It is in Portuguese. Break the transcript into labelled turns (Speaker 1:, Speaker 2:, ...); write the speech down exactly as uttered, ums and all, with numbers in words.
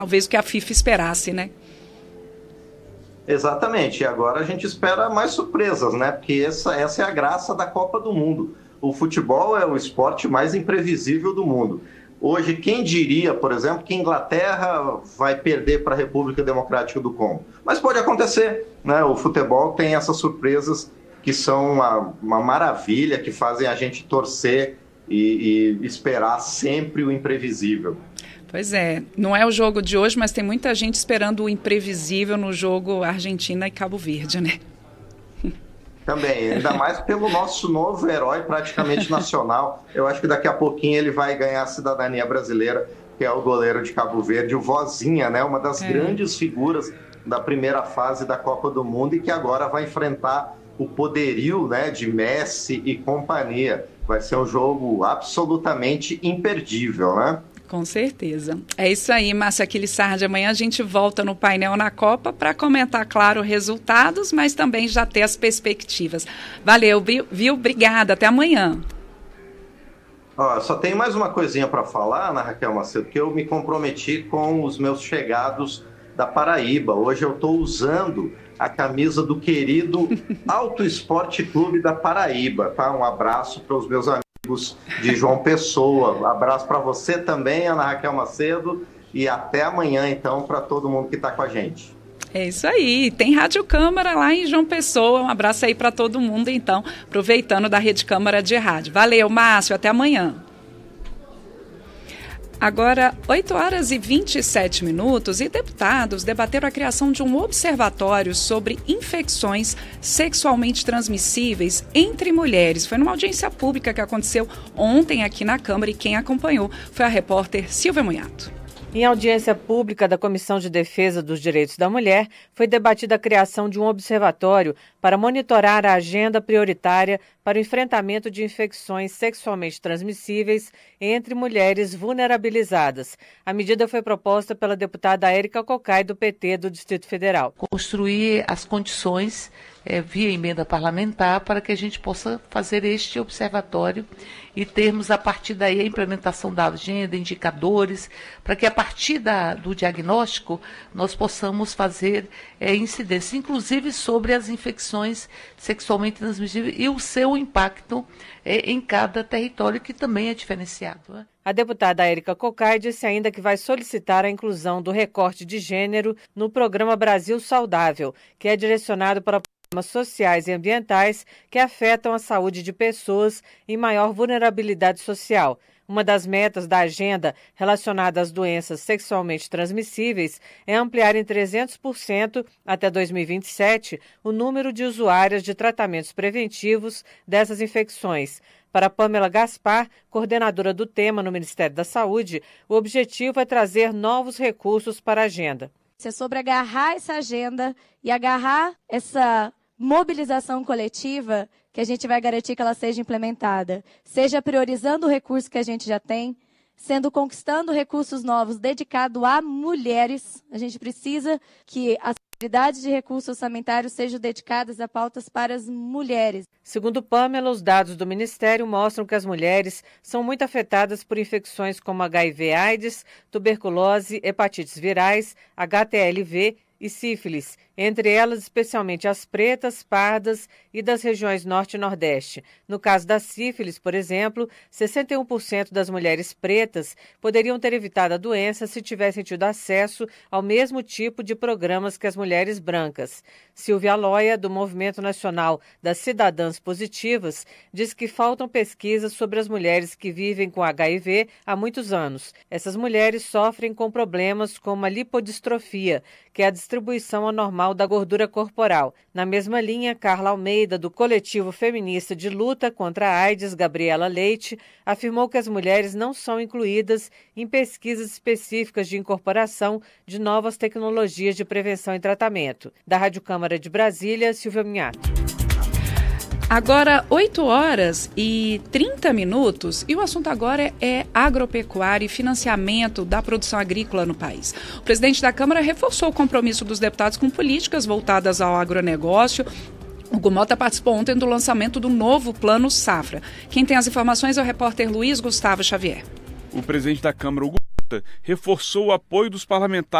Speaker 1: talvez o que a FIFA esperasse, né?
Speaker 2: Exatamente, e agora a gente espera mais surpresas, né? Porque essa, essa é a graça da Copa do Mundo. O futebol é o esporte mais imprevisível do mundo. Hoje, quem diria, por exemplo, que a Inglaterra vai perder para a República Democrática do Congo? Mas pode acontecer, né? O futebol tem essas surpresas que são uma, uma maravilha, que fazem a gente torcer e, e esperar sempre o imprevisível.
Speaker 1: Pois é, não é o jogo de hoje, mas tem muita gente esperando o imprevisível no jogo Argentina e Cabo Verde, né?
Speaker 2: Também, ainda mais pelo nosso novo herói praticamente nacional. Eu acho que daqui a pouquinho ele vai ganhar a cidadania brasileira, que é o goleiro de Cabo Verde, o Vozinha, né? Uma das é. grandes figuras da primeira fase da Copa do Mundo e que agora vai enfrentar o poderio, né, de Messi e companhia. Vai ser um jogo absolutamente imperdível, né?
Speaker 1: Com certeza. É isso aí, Márcia Aquilissardi. Amanhã a gente volta no Painel na Copa para comentar, claro, resultados, mas também já ter as perspectivas. Valeu, viu? Obrigada. Até amanhã.
Speaker 2: Ó, só tem mais uma coisinha para falar, Ana Raquel Macedo, que eu me comprometi com os meus chegados da Paraíba. Hoje eu estou usando a camisa do querido Auto Esporte Clube da Paraíba, tá? Um abraço para os meus amigos de João Pessoa. Um abraço para você também, Ana Raquel Macedo, e até amanhã, então, para todo mundo que está com a gente.
Speaker 1: É isso aí, tem Rádio Câmara lá em João Pessoa, um abraço aí para todo mundo, então, aproveitando da Rede Câmara de Rádio. Valeu, Márcio, até amanhã. Agora, oito horas e vinte e sete minutos, e deputados debateram a criação de um observatório sobre infecções sexualmente transmissíveis entre mulheres. Foi numa audiência pública que aconteceu ontem aqui na Câmara e quem acompanhou foi a repórter Silvia Munhato.
Speaker 3: Em audiência pública da Comissão de Defesa dos Direitos da Mulher, foi debatida a criação de um observatório para monitorar a agenda prioritária para o enfrentamento de infecções sexualmente transmissíveis entre mulheres vulnerabilizadas. A medida foi proposta pela deputada Érica Cocai, do P T do Distrito Federal.
Speaker 4: Construir as condições É, via emenda parlamentar, para que a gente possa fazer este observatório e termos, a partir daí, a implementação da agenda, indicadores, para que, a partir da, do diagnóstico, nós possamos fazer é, incidência, inclusive sobre as infecções sexualmente transmissíveis e o seu impacto é, em cada território, que também é diferenciado, né?
Speaker 3: A deputada Érica Cocai disse ainda que vai solicitar a inclusão do recorte de gênero no programa Brasil Saudável, que é direcionado para problemas sociais e ambientais que afetam a saúde de pessoas em maior vulnerabilidade social. Uma das metas da agenda relacionada às doenças sexualmente transmissíveis é ampliar em trezentos por cento até dois mil e vinte e sete o número de usuárias de tratamentos preventivos dessas infecções. Para Pamela Gaspar, coordenadora do tema no Ministério da Saúde, o objetivo é trazer novos recursos para a agenda.
Speaker 5: É sobre agarrar essa agenda e agarrar essa mobilização coletiva que a gente vai garantir que ela seja implementada, seja priorizando o recurso que a gente já tem, sendo conquistando recursos novos dedicados a mulheres. A gente precisa que as prioridades de recursos orçamentários sejam dedicadas a pautas para as mulheres.
Speaker 3: Segundo Pamela, os dados do Ministério mostram que as mulheres são muito afetadas por infecções como H I V/AIDS, tuberculose, hepatites virais, H T L V e sífilis, entre elas especialmente as pretas, pardas e das regiões norte e nordeste. No caso da sífilis, por exemplo, sessenta e um por cento das mulheres pretas poderiam ter evitado a doença se tivessem tido acesso ao mesmo tipo de programas que as mulheres brancas. Silvia Loia, do Movimento Nacional das Cidadãs Positivas, diz que faltam pesquisas sobre as mulheres que vivem com H I V há muitos anos. Essas mulheres sofrem com problemas como a lipodistrofia, que é a distribuição anormal da gordura corporal. Na mesma linha, Carla Almeida, do coletivo feminista de luta contra a AIDS, Gabriela Leite, afirmou que as mulheres não são incluídas em pesquisas específicas de incorporação de novas tecnologias de prevenção e tratamento. Da Rádio Câmara de Brasília, Silvia Minhato.
Speaker 1: Agora, oito horas e trinta minutos, e o assunto agora é agropecuária e financiamento da produção agrícola no país. O presidente da Câmara reforçou o compromisso dos deputados com políticas voltadas ao agronegócio. O Gumota participou ontem do lançamento do novo Plano Safra. Quem tem as informações é o repórter Luiz Gustavo Xavier.
Speaker 6: O presidente da Câmara, Hugo nota, reforçou o apoio dos parlamentares